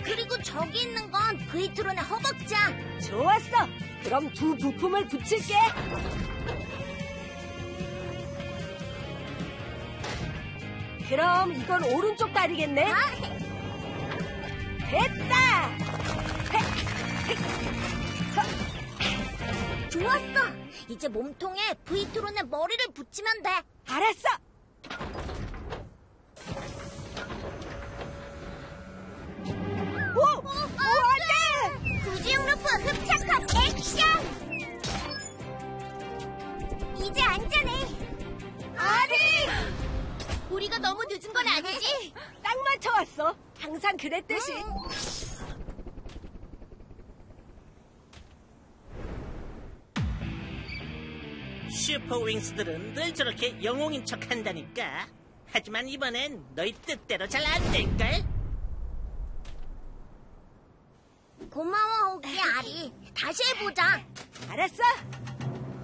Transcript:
그리고 저기 있는 건 브이트론의 허벅지야. 좋았어. 그럼 두 부품을 붙일게. 그럼 이건 오른쪽 다리겠네. 됐다. 좋았어. 이제 몸통에 브이트론의 머리를 붙이면 돼. 알았어. 오! 안 돼! 구지용 루프 흡착함 액션! 이제 안전해. 아니! 우리가 너무 늦은 건 아니지? 딱 맞춰왔어. 항상 그랬듯이. 슈퍼윙스들은 늘 저렇게 영웅인 척 한다니까. 하지만 이번엔 너희 뜻대로 잘 안 될걸? 고마워, 호기 아리. 다시 해보자. 알았어.